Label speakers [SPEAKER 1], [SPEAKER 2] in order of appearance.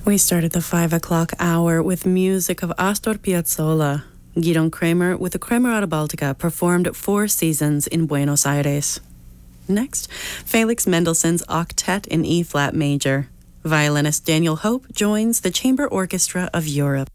[SPEAKER 1] We started the 5 o'clock hour with music of Astor Piazzolla. Gidon Kremer with the Kremerata Baltica performed 4 seasons in Buenos Aires. Next, Felix Mendelssohn's Octet in E-flat major. Violinist Daniel Hope joins the Chamber Orchestra of Europe.